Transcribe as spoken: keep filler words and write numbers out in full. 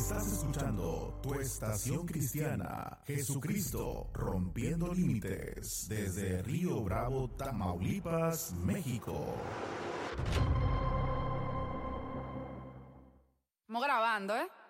Estás escuchando tu estación cristiana, Jesucristo rompiendo límites, desde Río Bravo, Tamaulipas, México. Estamos grabando, ¿eh?